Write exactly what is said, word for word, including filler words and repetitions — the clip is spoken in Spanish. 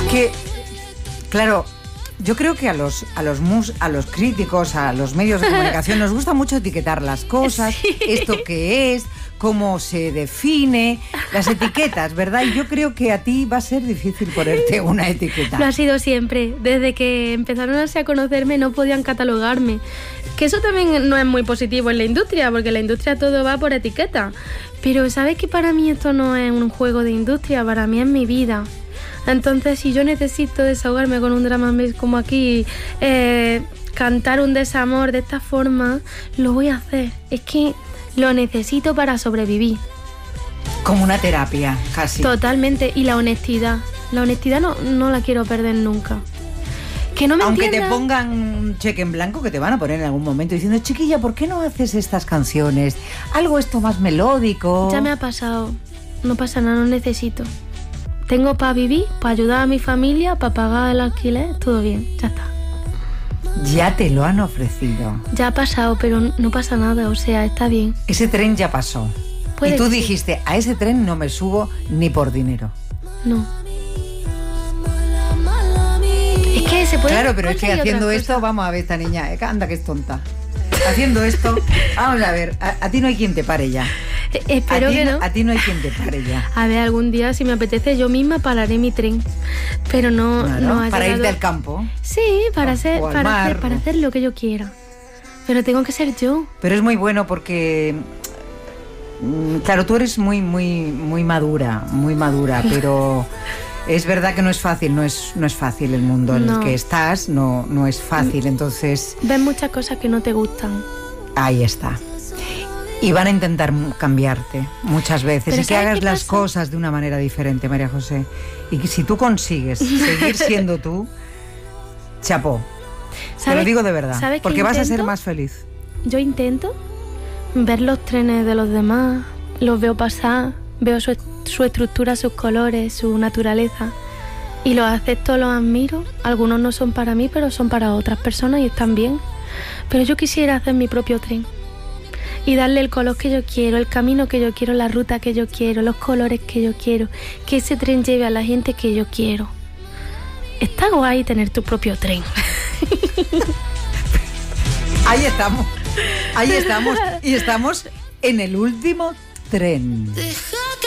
que, claro, yo creo que a los, a los mus, a los críticos, a los medios de comunicación nos gusta mucho etiquetar las cosas, sí. Esto qué es, cómo se define, las etiquetas, ¿verdad? Y yo creo que a ti va a ser difícil ponerte una etiqueta. Lo ha sido siempre. Desde que empezaron a conocerme no podían catalogarme. Que eso también no es muy positivo en la industria, porque en la industria todo va por etiqueta. Pero ¿sabes que para mí esto no es un juego de industria? Para mí es mi vida. Entonces, si yo necesito desahogarme con un drama como aquí, eh, cantar un desamor de esta forma, lo voy a hacer. Es que lo necesito para sobrevivir. Como una terapia, casi. Totalmente. Y la honestidad. La honestidad no, no la quiero perder nunca. Que no me Aunque entienda... te pongan un cheque en blanco, que te van a poner en algún momento diciendo, chiquilla, ¿por qué no haces estas canciones? Algo esto más melódico. Ya me ha pasado. No pasa nada, no necesito. Tengo para vivir, para ayudar a mi familia, para pagar el alquiler, todo bien, ya está. Ya te lo han ofrecido. Ya ha pasado, pero no pasa nada, o sea, está bien. Ese tren ya pasó. Puede y tú que dijiste, sí. A ese tren no me subo ni por dinero. No. Es que se puede... Claro, pero es que haciendo esto, cosa. Vamos a ver esta niña, eh, anda que es tonta. Haciendo esto, vamos a ver, a, a ti no hay quien te pare ya. Eh, espero a ti, que no. A ti no hay quien te pare ya. A ver, algún día, si me apetece, yo misma pararé mi tren. Pero no... Claro, no ha para llegado... irte al campo. Sí, para, o, hacer, o para, mar, hacer, para o... hacer lo que yo quiera. Pero tengo que ser yo. Pero es muy bueno porque... Claro, tú eres muy, muy, muy madura, muy madura, pero... Es verdad que no es fácil, no es, no es fácil el mundo en no. el que estás, no, no es fácil, entonces... Ves muchas cosas que no te gustan. Ahí está. Y van a intentar cambiarte muchas veces Pero y que hagas las pasa? cosas de una manera diferente, María José. Y que si tú consigues seguir siendo tú, chapó. Te lo digo de verdad, porque vas a ser más feliz. Yo intento ver los trenes de los demás, los veo pasar, veo su, su estructura, sus colores, su naturaleza y los acepto, los admiro. Algunos no son para mí, pero son para otras personas y están bien. Pero yo quisiera hacer mi propio tren y darle el color que yo quiero, el camino que yo quiero, la ruta que yo quiero, los colores que yo quiero, que ese tren lleve a la gente que yo quiero. Está guay tener tu propio tren. Ahí estamos, ahí estamos y estamos en el último tren.